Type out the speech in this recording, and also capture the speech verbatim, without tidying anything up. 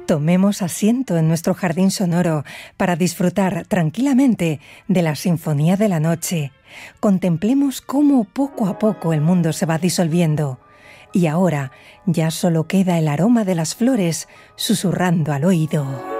Tomemos asiento en nuestro jardín sonoro para disfrutar tranquilamente de la sinfonía de la noche. Contemplemos cómo poco a poco el mundo se va disolviendo. Y ahora ya solo queda el aroma de las flores susurrando al oído.